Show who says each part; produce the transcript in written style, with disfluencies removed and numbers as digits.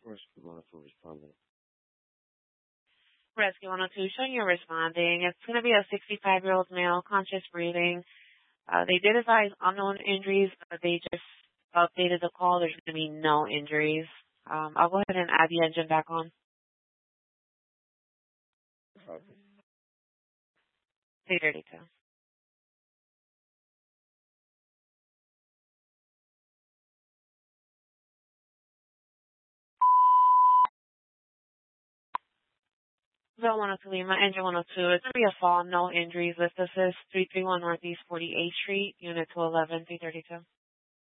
Speaker 1: Rescue 102 responding.
Speaker 2: Rescue 102, showing you're responding. It's going to be a 65-year-old male, conscious breathing. They did advise unknown injuries, but they just updated the call. There's going to be no injuries. I'll go ahead and add the engine back on.
Speaker 1: Okay.
Speaker 2: 332. Zone 102 Lima, engine 102. It's going to be a fall, no injuries. List assist, 331 Northeast 48th Street, unit 211, 332.